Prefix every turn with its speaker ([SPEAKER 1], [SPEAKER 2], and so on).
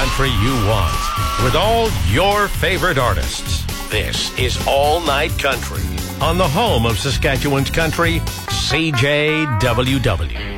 [SPEAKER 1] country you want with all your favorite artists. This is All Night Country on the home of Saskatchewan's country, CJWW.